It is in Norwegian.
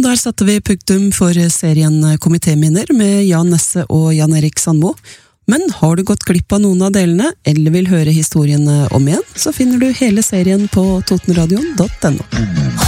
Og der satte vi punktum for serien Komitéminner med Jan Nesse og Jan Erik Sandmo. Men har du gått glipp av noen av delene, eller vil høre historiene om igjen, så finner du hele serien på totenradion.no.